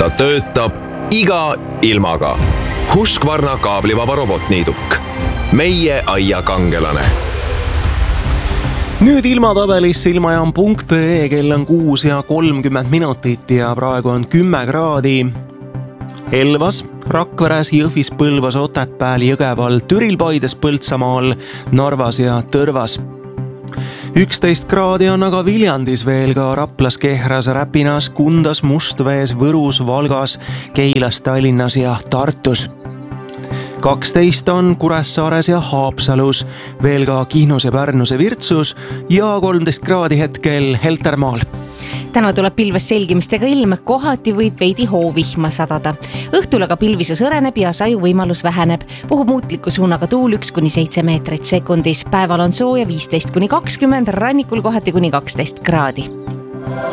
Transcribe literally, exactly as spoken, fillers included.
töötab iga ilmaga. Husqvarna kaablivaba robotniiduk. Meie aia kangelane. Nüüd ilmatabelis ilmajaam punkt ee, kell on kuus ja kolmkümmend minutit ja praegu on kümme kraadi. Elvas, Rakveres, Jõhvis, Põlvas, Otepääl, Jõgeval, Türil, Paides, Põltsamaal, Narvas ja Tõrvas. üksteist kraadi on aga Viljandis, veel ka Raplas, Kehras, Räpinas, Kundas, Mustvees, Võrus, Valgas, Keilas, Tallinnas ja Tartus. kaksteist on Kuressaares ja Haapsalus, veel ka Kihnus ja Pärnus ja Virtsus ja kolmteist kraadi hetkel Heltermaal. Täna tuleb pilves selgimistega ilm, kohati võib veidi hoovihma sadada. Õhtul aga pilvisus õreneb ja saju võimalus väheneb. Puhub muutliku suunaga tuul üks kuni seitse meetrit sekundis. Päeval on sooja viisteist kuni kakskümmend, rannikul kohati kuni kaksteist kraadi.